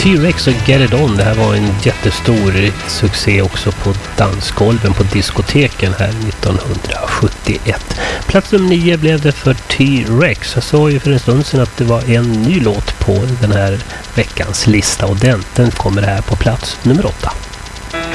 T-Rex och Get It On, det här var en jättestor succé också på dansgolven på diskoteken här 1971. Plats nummer 9 blev det för T-Rex. Jag sa ju för en stund sedan att det var en ny låt på den här veckans lista och den kommer här på plats nummer 8.